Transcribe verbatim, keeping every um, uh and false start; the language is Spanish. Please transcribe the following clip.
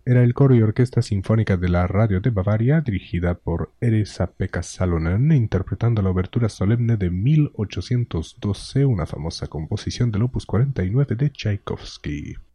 era el coro y orquesta sinfónica de la radio de Bavaria, dirigida por Esa-Pekka Salonen, interpretando la obertura solemne de mil ochocientos doce, una famosa composición del opus cuarenta y nueve de Tchaikovsky.